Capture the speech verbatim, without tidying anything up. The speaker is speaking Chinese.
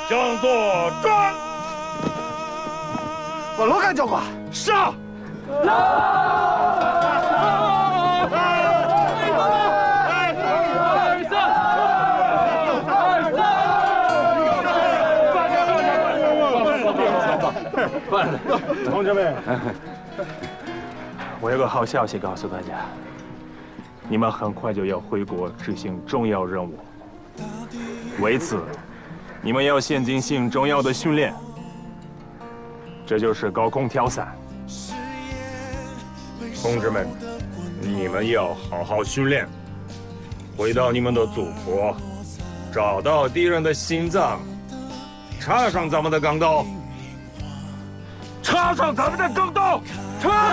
向左转， 把罗干教官上！ 同志们，我有个好消息告诉大家，你们很快就要回国执行重要任务。为此，你们要先进行重要的训练，这就是高空跳伞。 同志们，你们要好好训练，回到你们的祖国，找到敌人的心脏，插上咱们的钢刀。插上咱们的钢刀，插！